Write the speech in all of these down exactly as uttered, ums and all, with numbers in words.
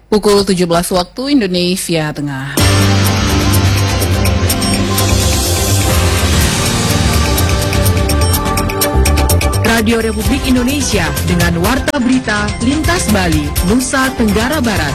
Pukul tujuh belas waktu Indonesia Tengah. Radio Republik Indonesia dengan Warta Berita Lintas Bali, Nusa Tenggara Barat.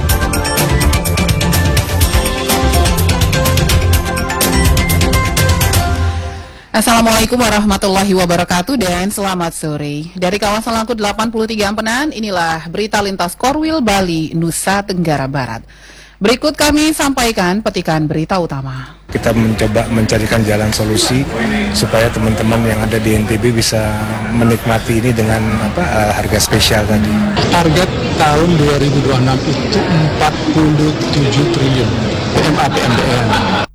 Assalamualaikum warahmatullahi wabarakatuh dan selamat sore. Dari kawasan Langkut delapan puluh tiga Ampenan, inilah berita lintas Korwil Bali, Nusa Tenggara Barat. Berikut kami sampaikan petikan berita utama. Kita mencoba mencarikan jalan solusi supaya teman-teman yang ada di N T B bisa menikmati ini dengan apa uh, harga spesial tadi. Target tahun dua ribu dua puluh enam itu empat puluh tujuh triliun P M A P M D N.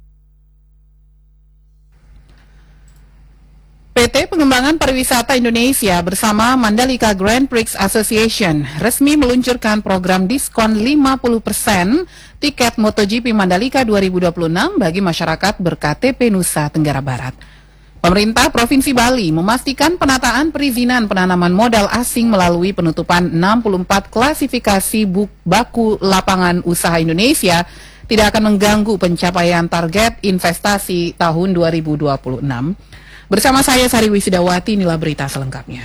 P T Pengembangan Pariwisata Indonesia bersama Mandalika Grand Prix Association resmi meluncurkan program diskon lima puluh persen tiket MotoGP Mandalika dua ribu dua puluh enam bagi masyarakat ber-K T P Nusa Tenggara Barat. Pemerintah Provinsi Bali memastikan penataan perizinan penanaman modal asing melalui penutupan enam puluh empat klasifikasi baku lapangan usaha Indonesia tidak akan mengganggu pencapaian target investasi tahun dua ribu dua puluh enam. Bersama saya Sari Wisidawati, inilah berita selengkapnya.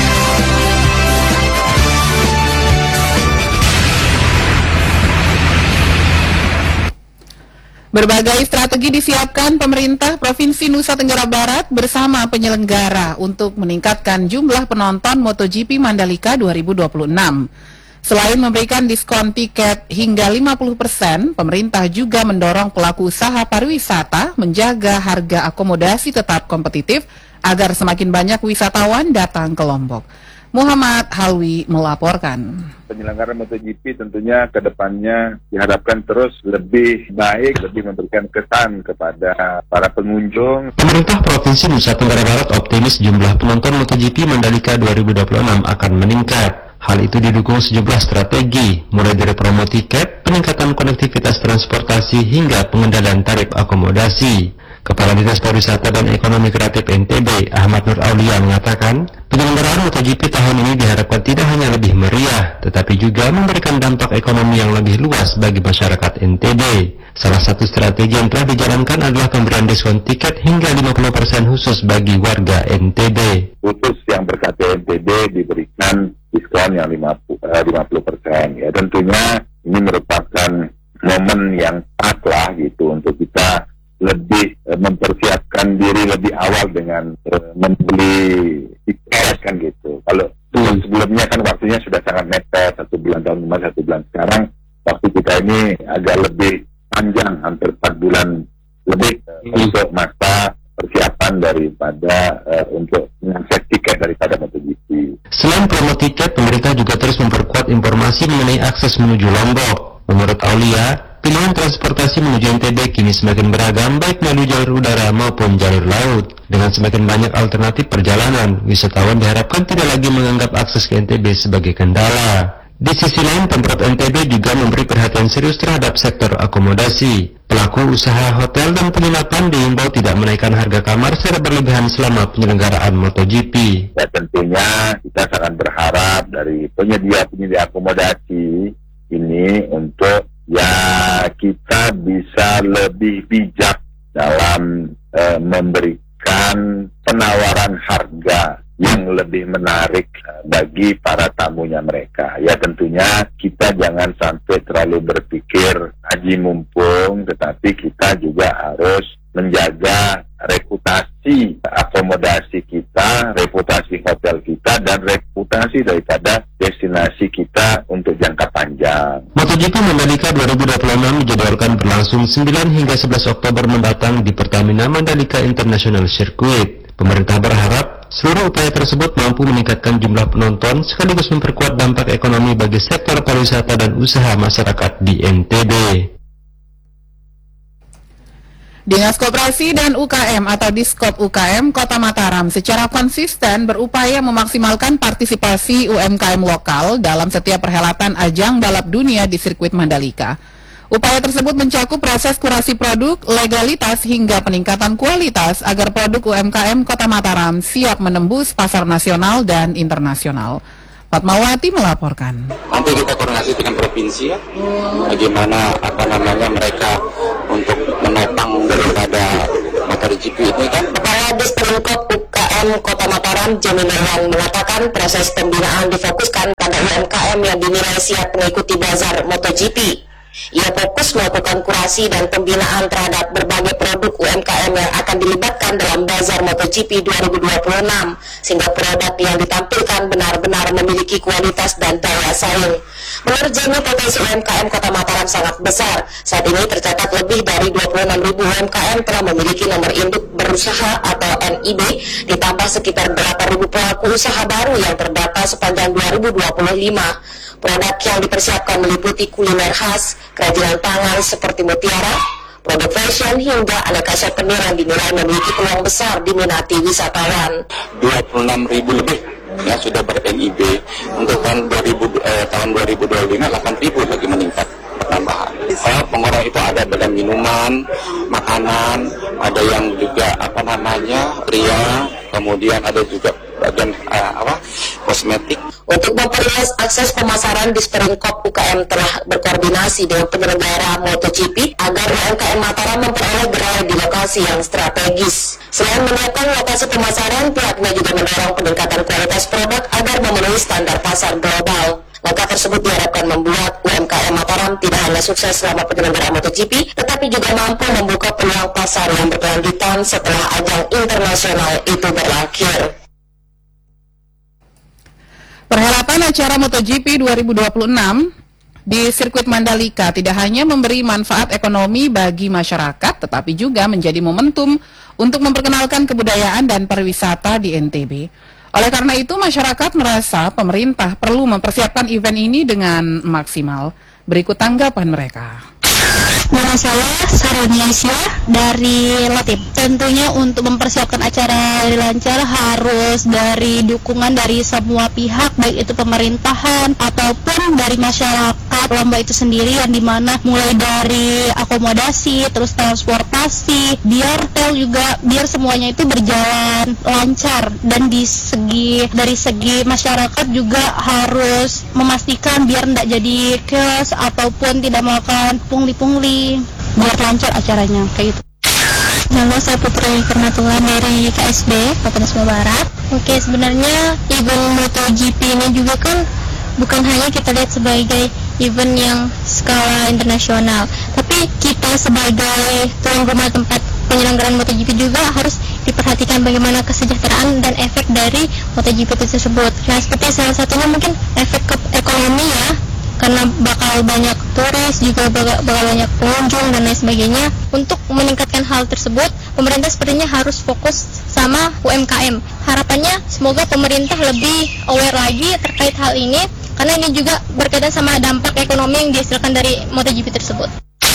Berbagai strategi disiapkan pemerintah Provinsi Nusa Tenggara Barat bersama penyelenggara untuk meningkatkan jumlah penonton MotoGP Mandalika dua ribu dua puluh enam. Selain memberikan diskon tiket hingga lima puluh persen, pemerintah juga mendorong pelaku usaha pariwisata menjaga harga akomodasi tetap kompetitif agar semakin banyak wisatawan datang ke Lombok. Muhammad Halwi melaporkan. Penyelenggara MotoGP tentunya ke depannya diharapkan terus lebih baik, lebih memberikan kesan kepada para pengunjung. Pemerintah Provinsi Nusa Tenggara Barat optimis jumlah penonton MotoGP Mandalika dua ribu dua puluh enam akan meningkat. Hal itu didukung sejumlah strategi, mulai dari promo tiket, peningkatan konektivitas transportasi, hingga pengendalian tarif akomodasi. Kepala Dinas Pariwisata dan Ekonomi Kreatif N T B, Ahmad Nur Aulia, mengatakan, penyelenggaraan MotoGP tahun ini diharapkan tidak hanya lebih meriah, tetapi juga memberikan dampak ekonomi yang lebih luas bagi masyarakat N T B. Salah satu strategi yang telah dijalankan adalah pemberian diskon tiket hingga lima puluh persen khusus bagi warga N T B. Khusus yang ber-K T N T B diberikan diskon yang lima puluh persen. Ya, tentunya ini merupakan momen yang pas lah gitu untuk kita lebih eh, mempersiapkan diri lebih awal dengan eh, membeli tiket kan gitu. Kalau hmm. sebelumnya kan waktunya sudah sangat mepet, satu bulan tahun kemarin, satu bulan sekarang waktu kita ini agak lebih panjang, hampir empat bulan lebih hmm. untuk masa persiapan daripada uh, untuk mengakses tiket daripada MotoGP. Selain promo tiket, pemerintah juga terus memperkuat informasi mengenai akses menuju Lombok. Menurut Aulia, pilihan transportasi menuju N T B kini semakin beragam baik melalui jalur udara maupun jalur laut. Dengan semakin banyak alternatif perjalanan, wisatawan diharapkan tidak lagi menganggap akses ke N T B sebagai kendala. Di sisi lain, Pemprov N T B juga memberi perhatian serius terhadap sektor akomodasi. Pelaku usaha hotel dan penginapan diimbau tidak menaikkan harga kamar secara berlebihan selama penyelenggaraan MotoGP. Ya, tentunya kita sangat berharap dari penyedia-penyedia akomodasi ini untuk ya kita bisa lebih bijak dalam eh, memberikan penawaran harga yang lebih menarik bagi para tamunya mereka. Ya, tentunya kita jangan sampai terlalu berpikir haji mumpung, tetapi kita juga harus menjaga reputasi akomodasi kita, reputasi hotel kita, dan reputasi daripada destinasi kita untuk jangka panjang. MotoGP Mandalika dua ribu dua puluh enam dijadwalkan berlangsung sembilan hingga sebelas Oktober mendatang di Pertamina Mandalika International Circuit. Pemerintah berharap seluruh upaya tersebut mampu meningkatkan jumlah penonton sekaligus memperkuat dampak ekonomi bagi sektor pariwisata dan usaha masyarakat di N T B. Dinas Koperasi dan U K M atau Diskop U K M Kota Mataram secara konsisten berupaya memaksimalkan partisipasi U M K M lokal dalam setiap perhelatan ajang balap dunia di sirkuit Mandalika. Upaya tersebut mencakup proses kurasi produk, legalitas, hingga peningkatan kualitas agar produk U M K M Kota Mataram siap menembus pasar nasional dan internasional. Fatmawati melaporkan. Nanti kita koordinasi dengan provinsi ya, bagaimana apa namanya mereka untuk menopang daripada MotoGP ini kan. Kepala Disperinko U K M Kota Mataram, Joni Marwan, mengatakan proses pembinaan difokuskan pada U M K M yang dinilai siap mengikuti bazar MotoGP. Ia fokus melakukan kurasi dan pembinaan terhadap berbagai produk U M K M yang akan dilibatkan dalam bazar MotoGP dua ribu dua puluh enam, sehingga produk yang ditampilkan benar-benar memiliki kualitas dan daya saing. Menurut Joni, potensi U M K M Kota Mataram sangat besar. Saat ini tercatat lebih dari dua puluh enam ribu U M K M telah memiliki nomor induk berusaha atau N I B, ditambah sekitar delapan ribu pelaku usaha baru yang terdata sepanjang dua ribu dua puluh lima. Produk yang dipersiapkan meliputi kuliner khas, kerajinan tangan seperti mutiara, produk fashion, hingga aneka souvenir yang dinilai memiliki peluang besar diminati wisatawan. dua puluh enam ribu lebih yang sudah ber-N I B. Untuk tahun dua ribu, eh, tahun dua ribu dua puluh lima, delapan ribu lagi meningkat penambahan. Oh, pengurang itu ada pada minuman, makanan, ada yang juga apa namanya pria, kemudian ada juga bagian uh, apa kosmetik. Untuk memperluas akses pemasaran, Disperinko U K M telah berkoordinasi dengan penyelenggara MotoGP agar U M K M Mataram memperoleh gerai di lokasi yang strategis. Selain menyiapkan lokasi pemasaran, pihaknya juga mendorong peningkatan kualitas produk agar memenuhi standar pasar global. Langkah tersebut diharapkan membuat U M K M Mataram tidak hanya sukses selama penyelenggaraan MotoGP, tetapi juga mampu membuka peluang pasar yang berkelanjutan setelah ajang internasional itu berakhir. Perhelatan acara MotoGP dua ribu dua puluh enam di sirkuit Mandalika tidak hanya memberi manfaat ekonomi bagi masyarakat, tetapi juga menjadi momentum untuk memperkenalkan kebudayaan dan pariwisata di N T B. Oleh karena itu, masyarakat merasa pemerintah perlu mempersiapkan event ini dengan maksimal. Berikut tanggapan mereka. Nama saya Saroniasia dari Latif. Tentunya untuk mempersiapkan acara lancar harus dari dukungan dari semua pihak, baik itu pemerintahan ataupun dari masyarakat lomba itu sendiri, yang dimana mulai dari akomodasi, terus transportasi, biar tel juga biar semuanya itu berjalan lancar, dan di segi dari segi masyarakat juga harus memastikan biar tidak jadi chaos ataupun tidak melakukan pungli-pungli, biar lancar acaranya kayak gitu. Nama saya Putri Karnatula dari K S B Kabupaten Sumbawa Barat. Oke, sebenarnya event MotoGP ini juga kan bukan hanya kita lihat sebagai event yang skala internasional, tapi kita sebagai tuan rumah tempat penyelenggaraan MotoGP juga harus diperhatikan bagaimana kesejahteraan dan efek dari MotoGP tersebut. Nah, seperti salah satunya mungkin efek ke ekonomi ya, karena bakal banyak turis, juga bakal, bakal banyak pengunjung dan lain sebagainya. Untuk meningkatkan hal tersebut, pemerintah sepertinya harus fokus sama U M K M. Harapannya semoga pemerintah lebih aware lagi terkait hal ini, karena ini juga berkaitan sama dampak ekonomi yang dihasilkan dari MotoGP tersebut.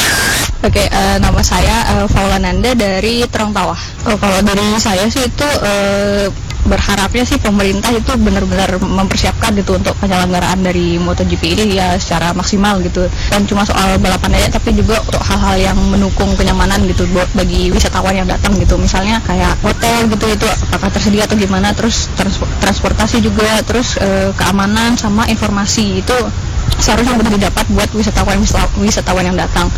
Oke, uh, nama saya uh, Faulananda dari Terong Tawah. Oh, kalau dari saya sih itu uh, berharapnya sih pemerintah itu benar-benar mempersiapkan gitu untuk penyelenggaraan dari MotoGP ini ya secara maksimal gitu. Dan cuma soal balapan aja, tapi juga untuk hal-hal yang mendukung kenyamanan gitu buat bagi wisatawan yang datang gitu. Misalnya kayak hotel gitu, itu apakah tersedia atau gimana, terus trans- transportasi juga, terus uh, keamanan sama informasi itu seharusnya mudah didapat buat wisatawan wisatawan yang datang.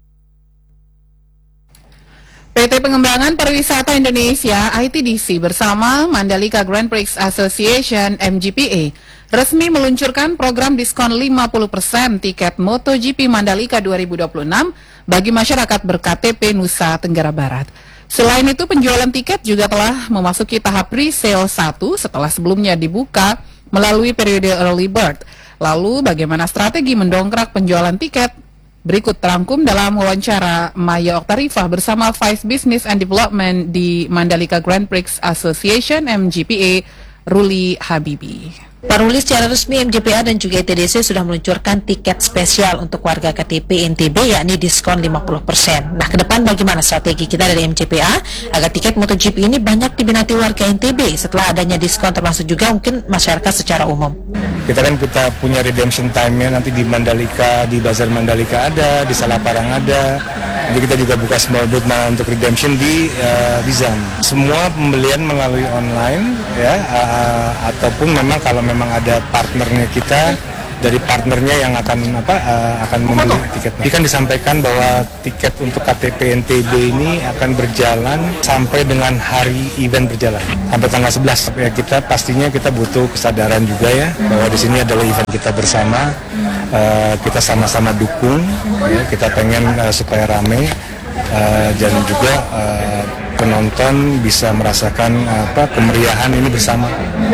P T Pengembangan Pariwisata Indonesia I T D C bersama Mandalika Grand Prix Association M G P A resmi meluncurkan program diskon lima puluh persen tiket MotoGP Mandalika dua ribu dua puluh enam bagi masyarakat ber-K T P Nusa Tenggara Barat. Selain itu, penjualan tiket juga telah memasuki tahap pre-sale satu setelah sebelumnya dibuka melalui periode early bird. Lalu bagaimana strategi mendongkrak penjualan tiket? Berikut terangkum dalam wawancara Maya Oktarifah bersama Vice Business and Development di Mandalika Grand Prix Association M G P A, Ruli Habibi. Pak Ruli, secara resmi M G P A dan juga I T D C sudah meluncurkan tiket spesial untuk warga K T P N T B, yakni diskon lima puluh persen. Nah, ke depan bagaimana strategi kita dari M G P A agar tiket MotoGP ini banyak diminati warga N T B setelah adanya diskon, termasuk juga mungkin masyarakat secara umum? Kita kan kita punya redemption time-nya nanti di Mandalika, di Bazar Mandalika ada, di Salaparang ada. Jadi kita juga buka small booth untuk redemption di uh, Bizam. Semua pembelian melalui online ya, uh, ataupun memang kalau memang memang ada partnernya kita, dari partnernya yang akan apa uh, akan membeli tiketnya. Jadi kan disampaikan bahwa tiket untuk K T P N T B ini akan berjalan sampai dengan hari event berjalan sampai tanggal sebelas. Ya, kita pastinya kita butuh kesadaran juga ya bahwa di sini adalah event kita bersama, uh, kita sama-sama dukung, ya, kita pengen uh, supaya rame uh, dan juga uh, penonton bisa merasakan apa kemeriahan ini bersama.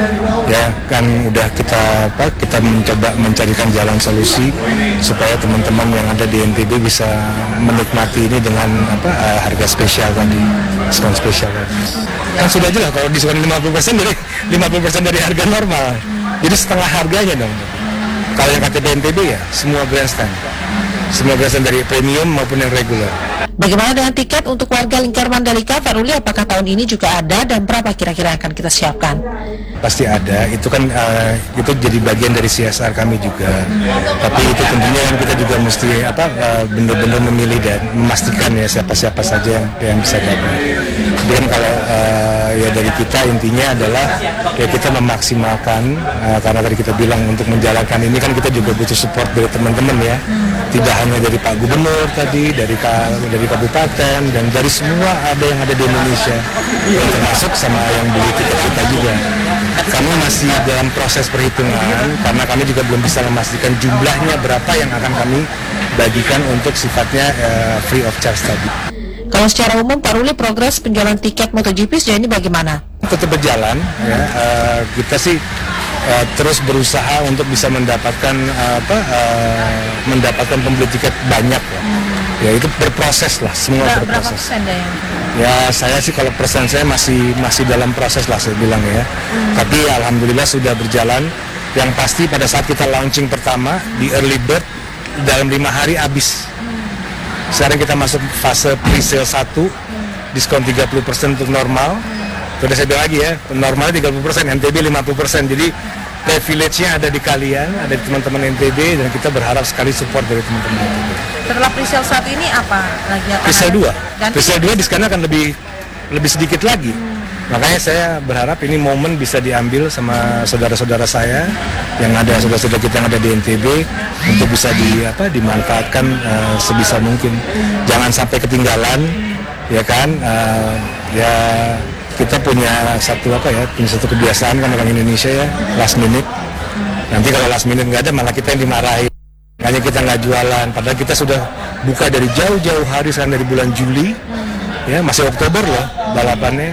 Ya kan udah kita apa kita mencoba mencarikan jalan solusi supaya teman-teman yang ada di N T B bisa menikmati ini dengan apa uh, harga spesial tadi, diskon spesial tadi. Kan sudah jelas kalau diskon lima puluh persen dari lima puluh persen dari harga normal. Jadi setengah harganya dong. Kalau yang K T P N T B ya semua grandstand. Semua grandstand dari premium maupun yang reguler. Bagaimana dengan tiket untuk warga lingkar Mandalika, Pak Ruli? Apakah tahun ini juga ada dan berapa kira-kira akan kita siapkan? Pasti ada, itu kan uh, itu jadi bagian dari C S R kami juga. Tapi itu tentunya kan kita juga mesti apa uh, benar-benar memilih dan memastikan ya siapa-siapa saja yang, yang bisa dapat. Dan kalau uh, ya dari kita intinya adalah ya kita memaksimalkan uh, karena tadi kita bilang untuk menjalankan ini kan kita juga butuh support dari teman-teman ya. Tidak hanya dari Pak Gubernur tadi, dari dari kabupaten dan dari semua ada yang ada di Indonesia, yang termasuk sama yang beli tiket kita juga. Kami masih dalam proses perhitungan karena kami juga belum bisa memastikan jumlahnya berapa yang akan kami bagikan untuk sifatnya uh, free of charge tadi. Kalau secara umum Pak Ruli, progres penjualan tiket MotoGP sejauh ini bagaimana? Tetap berjalan ya. Uh, kita sih Uh, terus berusaha untuk bisa mendapatkan uh, apa uh, mendapatkan pembeli tiket banyak ya. Ya itu berproses lah, semua Ber- berproses. Berapa persen deh? Ya saya sih kalau persen saya masih masih dalam proses lah saya bilang ya. Hmm. Tapi alhamdulillah sudah berjalan. Yang pasti pada saat kita launching pertama di early bird dalam lima hari habis. Hmm. Sekarang kita masuk fase pre-sale satu, hmm. diskon tiga puluh persen untuk normal. Sudah saya bilang lagi ya, normalnya tiga puluh persen, N T B lima puluh persen. Jadi privilege-nya ada di kalian, ada di teman-teman N T B dan kita berharap sekali support dari teman-teman N T B. Setelah presale saat ini apa lagi? Presale dua. Presale dua diskonnya akan lebih lebih sedikit lagi. Hmm. Makanya saya berharap ini momen bisa diambil sama saudara-saudara saya yang ada, saudara-saudara kita yang ada di N T B untuk bisa di apa dimanfaatkan uh, sebisa mungkin. Jangan sampai ketinggalan, ya kan? Uh, ya kita punya satu apa ya, punya satu kebiasaan kan orang Indonesia ya, last minute. Nanti kalau last minute nggak ada malah kita yang dimarahin. Makanya kita nggak jualan. Padahal kita sudah buka dari jauh-jauh hari, sekarang dari bulan Juli, ya masih Oktober loh balapannya.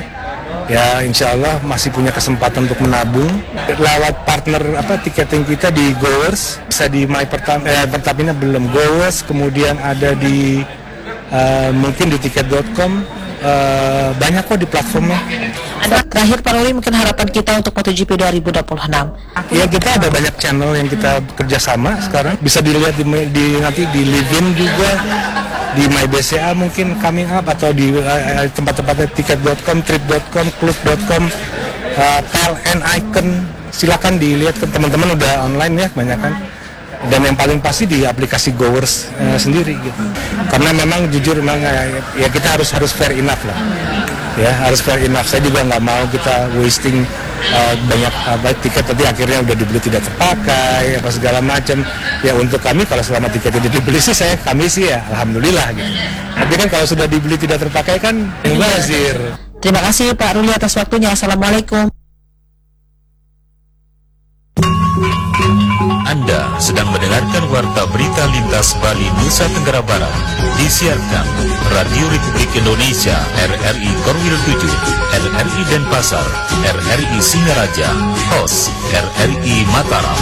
Ya insya Allah masih punya kesempatan untuk menabung. Lewat partner apa tiketing kita di Goers, bisa di My Pertamina, eh, Pertamina belum Goers, kemudian ada di uh, mungkin di tiket dot com. Uh, banyak kok di platformnya. Ada terakhir Pak Ruli, mungkin harapan kita untuk MotoGP dua ribu dua puluh enam. Ya kita ada banyak channel yang kita kerjasama sekarang. Bisa dilihat di, di nanti di Livin juga, di My B C A mungkin coming up, atau di uh, tempat-tempatnya tiket dot com, trip dot com, klub dot com, uh, P L N Icon. Silakan dilihat, teman-teman udah online ya kebanyakan. Dan yang paling pasti di aplikasi Goers uh, sendiri gitu. Karena memang jujur memang uh, ya kita harus harus fair enough lah. Ya harus fair enough. Saya juga nggak mau kita wasting uh, banyak uh, tiket tapi akhirnya udah dibeli tidak terpakai apa segala macam. Ya untuk kami kalau selama tiket itu dibeli sih saya kami sih ya alhamdulillah gitu. Tapi kan kalau sudah dibeli tidak terpakai kan mubazir. Terima kasih Pak Ruli atas waktunya. Assalamualaikum. Anda sedang mendengarkan Warta Berita Lintas Bali Nusa Tenggara Barat, disiarkan Radio Republik Indonesia R R I Korwil tujuh, R R I Denpasar, R R I Singaraja, host R R I Mataram.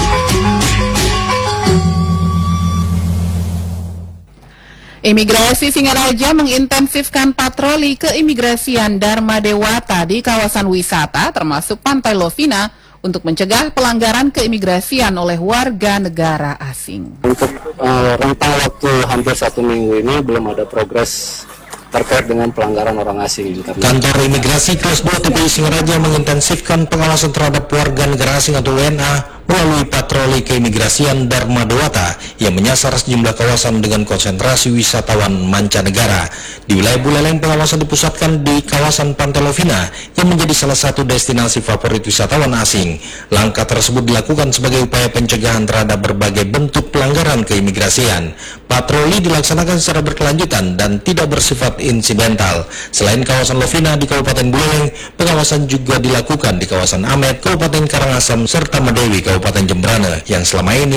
Imigrasi Singaraja mengintensifkan patroli keimigrasian Dharma Dewata di kawasan wisata termasuk Pantai Lovina untuk mencegah pelanggaran keimigrasian oleh warga negara asing. Untuk uh, rentang waktu hampir satu minggu ini belum ada progres terkait dengan pelanggaran orang asing. Kantor Imigrasi Kelas dua T P I Singaraja mengintensifkan pengawasan terhadap warga negara asing atau W N A melalui patroli keimigrasian Dharma Dewata yang menyasar sejumlah kawasan dengan konsentrasi wisatawan mancanegara. Di wilayah Buleleng, pengawasan dipusatkan di kawasan Pantai Lovina yang menjadi salah satu destinasi favorit wisatawan asing. Langkah tersebut dilakukan sebagai upaya pencegahan terhadap berbagai bentuk pelanggaran keimigrasian. Patroli dilaksanakan secara berkelanjutan dan tidak bersifat insidental. Selain kawasan Lovina di Kabupaten Buleleng, pengawasan juga dilakukan di kawasan Amet, Kabupaten Karangasem, serta Medewi, Kabupaten Jembrana, yang selama ini